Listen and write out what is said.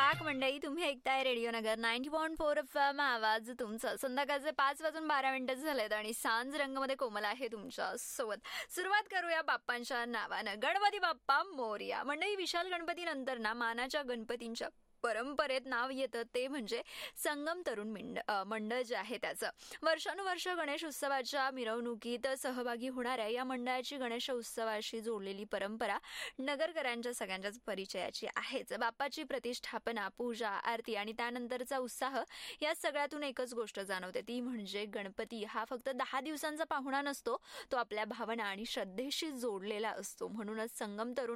Back मंडळी. तुम्ही ऐकताय रेडिओ नगर 90.4 FM. आवाज तुमचा. संध्याकाळचे 5:12 झालेत आणि सांज रंगमध्ये कोमल आहे तुमच्या सोबत. सुरुवात करूया बाप्पांच्या नावानं. गणपती बाप्पा मोरया. मंडळी, विशाल गणपती नंतर ना मानाच्या गणपतींच्या परंपरेत नाव येतं ते म्हणजे संगम तरुण मंडळ जे आहे त्याचं. वर्षानुवर्ष गणेश उत्सवाच्या मिरवणुकीत सहभागी होणाऱ्या या मंडळाची गणेश उत्सवाशी जोडलेली परंपरा नगरकरांच्या सगळ्यांच्याच परिचयाची आहेच. बाप्पाची प्रतिष्ठापना, पूजा, आरती आणि त्यानंतरचा उत्साह या सगळ्यातून एकच गोष्ट जाणवते, ती म्हणजे गणपती हा फक्त 10 दिवसांचा पाहुणा नसतो, तो आपल्या भावना आणि श्रद्धेशी जोडलेला असतो. म्हणूनच संगम तरुण